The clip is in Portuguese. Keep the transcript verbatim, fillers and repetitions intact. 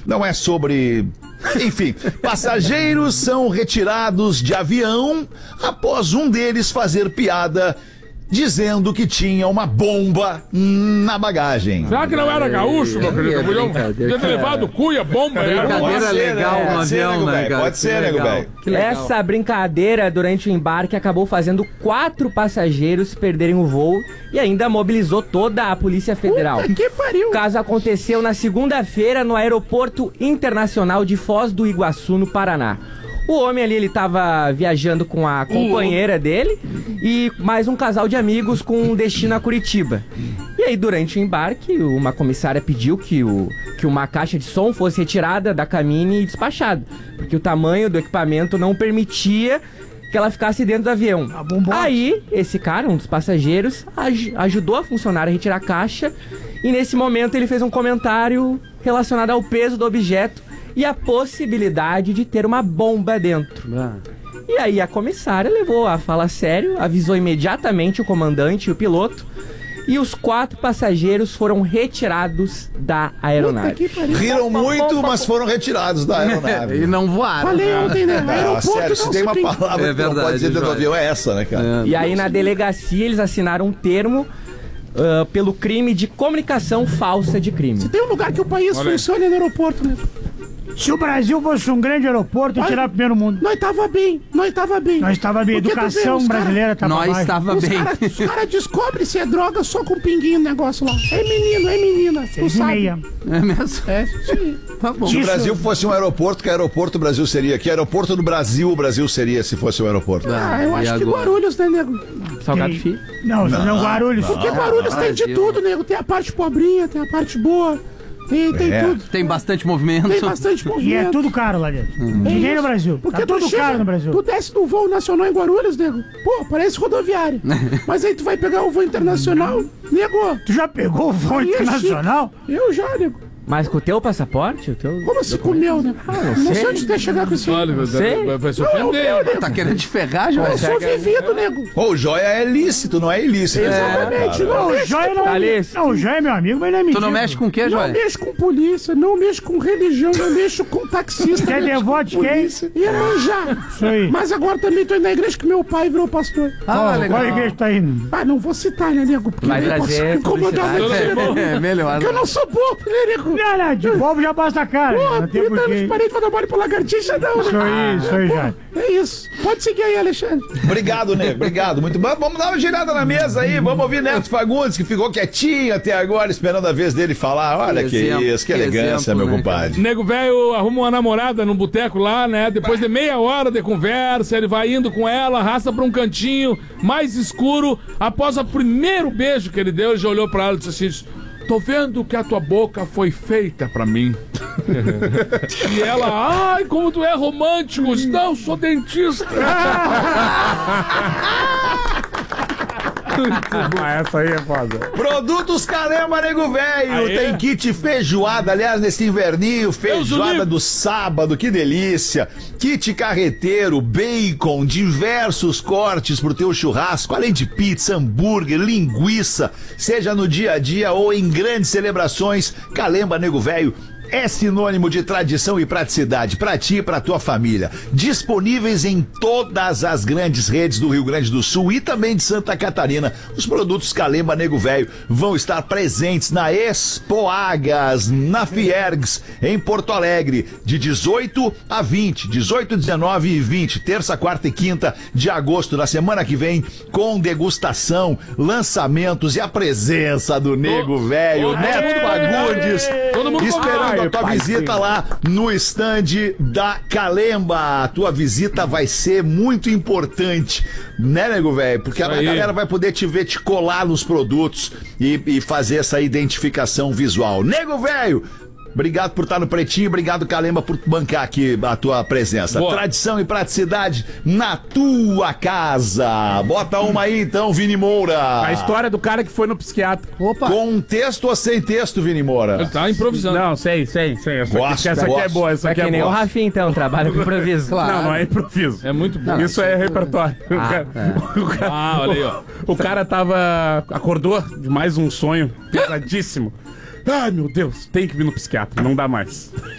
não é sobre... Enfim, passageiros são retirados de avião após um deles fazer piada dizendo que tinha uma bomba na bagagem. Será que não era gaúcho, meu querido? Podia ter levado cuia, bomba. Brincadeira legal no avião, né, cara? Pode ser, nego velho. Essa brincadeira durante o embarque acabou fazendo quatro passageiros perderem o voo e ainda mobilizou toda a Polícia Federal. Puta que pariu. O caso aconteceu na segunda-feira no Aeroporto Internacional de Foz do Iguaçu, no Paraná. O homem ali, ele tava viajando com a companheira dele e mais um casal de amigos com destino a Curitiba. E aí, durante o embarque, uma comissária pediu que, o, que uma caixa de som fosse retirada da cabine e despachada, porque o tamanho do equipamento não permitia que ela ficasse dentro do avião. Aí, esse cara, um dos passageiros, aj- ajudou a funcionária a retirar a caixa e nesse momento ele fez um comentário relacionado ao peso do objeto e a possibilidade de ter uma bomba dentro. Ah. E aí a comissária levou a fala a sério, avisou imediatamente o comandante e o piloto, e os quatro passageiros foram retirados da aeronave. Riram muito, mas foram retirados da aeronave. E não voaram. Falei ontem, né? Ah, sério, se tem uma tem... palavra É que não pode dizer dentro do avião, é essa, né, cara? É. E aí na delegacia eles assinaram um termo uh, pelo crime de comunicação falsa de crime. Tem um lugar que o país Olha aí. funciona no aeroporto, né? Se o Brasil fosse um grande aeroporto, ia tirar primeiro mundo. Nós tava bem, nós tava bem. Nós estava bem, Porque tu vê, educação os cara- brasileira tava Nós baixo. estava Os bem. caras cara descobrem se é droga só com pinguinho no negócio lá. É menino, é menina. Tu Seis e sabe. meia. É mesmo? É, sim. Tá bom. Se o Isso. Brasil fosse um aeroporto, que aeroporto o Brasil seria? Que aeroporto do Brasil o Brasil seria se fosse um aeroporto? Ah, eu E acho que agora? Guarulhos, né, nego? Salgado Tem- Filho. Não, não, não Guarulhos. Porque Guarulhos tem de Brasil. tudo, nego. Tem a parte pobrinha, tem a parte boa. Tem, tem É. tudo. Tem bastante movimento. Tem bastante E é movimento. tudo caro lá dentro. É Que nem isso. no Brasil. Porque Tá tu tudo chega, caro no Brasil. Tu desce no voo nacional em Guarulhos, nego. Pô, parece rodoviária. Mas aí tu vai pegar o voo internacional, nego. Tu já pegou o voo Aí é internacional? Eu já, nego. Mas com o teu passaporte? O teu... Como se comeu, né? não sei onde tu ia chegar com isso aí. Olha, Sei. vai, vai se Não, é o ofender. meu, nego. Tá querendo te ferrar, João? Eu sou vivido, nego. Pô, o joia é lícito, não é ilícito. Exatamente. Cara. Não, O mexe Joia não... Alice. Não, o Joia é meu amigo, mas não é mentira. Tu não mexe com o quê, Não João? mexo com polícia, não mexo com religião, não mexo com taxista. Quer mexo devote com quem? polícia. Ia manjar. Isso aí. Mas agora também tô indo na igreja que meu pai virou pastor. Ah, legal. Qual igreja tá indo? Ah, não vou citar, né, nego? Porque Vai daí posso trazer incomodar publicidade. muito, né, nego? É melhor. Porque eu não sou bobo, né, nego? Não, não, de bobo já basta a cara. Pô, Não tem trinta anos porquê. parei de dar mole pra lagartixa, não, né? Isso aí, isso aí, já. É isso. Pode seguir aí, Alexandre. Obrigado, Nego. Obrigado. Muito bom. Vamos dar uma girada na mesa aí. Vamos ouvir Neto Fagundes, que ficou quietinho até agora, esperando a vez dele falar. Olha Que que, exemplo, isso, que que elegância, exemplo, meu né, compadre. Nego velho arruma uma namorada num boteco lá, né? Depois de meia hora de conversa, ele vai indo com ela, arrasta pra um cantinho mais escuro. Após o primeiro beijo que ele deu, ele já olhou pra ela e disse assim: tô vendo que a tua boca foi feita pra mim. E ela, ai, como tu é romântico. Não, sou dentista. Essa aí é foda. Produtos Calema, Nego Velho. Aê. Tem kit feijoada, aliás, nesse inverninho, feijoada livre. do sábado, que delícia. Kit carreteiro, bacon, diversos cortes pro teu churrasco, além de pizza, hambúrguer, linguiça, seja no dia a dia ou em grandes celebrações. Calema, Nego Velho é sinônimo de tradição e praticidade para ti e para tua família. Disponíveis em todas as grandes redes do Rio Grande do Sul e também de Santa Catarina. Os produtos Calema Nego Velho vão estar presentes na Expoagas, na Fiergs, em Porto Alegre, de dezoito a vinte, dezoito, dezenove e vinte, terça, quarta e quinta de agosto, na semana que vem, com degustação, lançamentos e a presença do Nego Velho, Neto Fagundes, Todo mundo esperando Ai, a tua pai, visita lá no stand da Calemba. A tua visita vai ser muito importante, né, Nego Velho? Porque a Isso aí. galera vai poder te ver, te colar nos produtos e, e fazer essa identificação visual. Nego Velho, obrigado por estar no Pretinho, obrigado, Calemba, por bancar aqui a tua presença. Boa. Tradição e praticidade na tua casa. Bota uma aí então, Vini Moura. A história do cara que foi no psiquiatra. Opa. Com texto ou sem texto, Vini Moura? Ele tá improvisando. Não, sei, sei, sei. Essa, Gosto, aqui, essa aqui é gosto. boa, essa É aqui que é nem o boa. Rafinha, então, trabalha com improviso. Claro. Não, não é improviso. É muito bom. Isso é repertório. O cara- o cara- Ah, olha aí, ó. O cara tava. Acordou de mais um sonho pesadíssimo. Ai, meu Deus, tem que vir no psiquiatra, não dá mais.